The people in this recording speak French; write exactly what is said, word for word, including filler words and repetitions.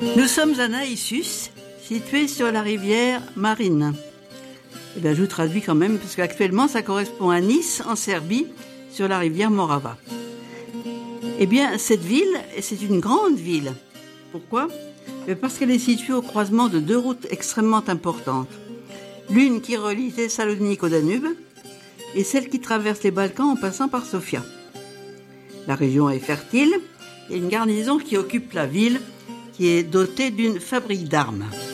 Nous sommes à Naissus, situé sur la rivière Marine. Eh bien, je vous traduis quand même, parce qu'actuellement, ça correspond à Nice, en Serbie, sur la rivière Morava. Eh bien, cette ville, c'est une grande ville. Pourquoi ? Parce qu'elle est située au croisement de deux routes extrêmement importantes. L'une qui relie Thessalonique au Danube, et celle qui traverse les Balkans en passant par Sofia. La région est fertile, et une garnison qui occupe la ville, qui est dotée d'une fabrique d'armes.